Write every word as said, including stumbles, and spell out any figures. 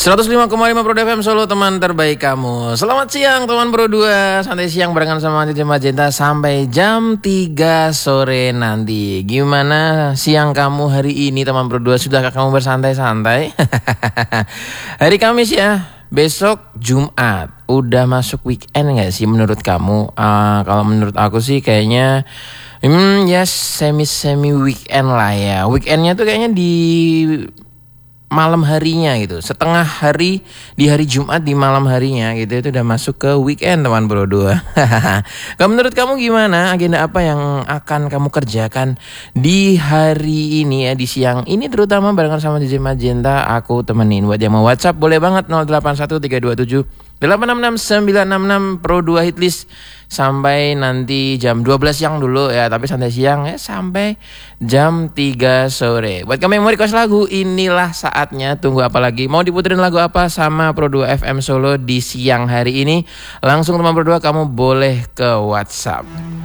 seratus lima koma lima Pro F M Solo, teman terbaik kamu. Selamat siang teman Pro dua. Santai siang barengan sama Cici Magenta sampai jam tiga sore nanti. Gimana siang kamu hari ini teman Pro dua? Sudahkah kamu bersantai-santai? Hari Kamis ya. Besok Jumat. Udah masuk weekend gak sih menurut kamu? Uh, kalau menurut aku sih kayaknya Hmm ya semi-semi weekend lah ya. Weekendnya tuh kayaknya di malam harinya gitu, setengah hari di hari Jumat di malam harinya gitu, itu udah masuk ke weekend teman Pro dua. Kalau menurut kamu gimana? Agenda apa yang akan kamu kerjakan di hari ini ya, di siang ini terutama barengan sama D J Magenta. Aku temenin. Buat yang mau WhatsApp boleh banget nol delapan satu tiga dua tujuh delapan enam enam sembilan enam enam Pro dua Hitlist sampai nanti jam dua belas siang dulu ya, tapi santai siang ya sampai jam tiga sore. Buat kamu yang mau request lagu, inilah saatnya. Tunggu apa lagi? Mau diputerin lagu apa sama Pro dua F M Solo di siang hari ini? Langsung teman Pro dua kamu boleh ke WhatsApp.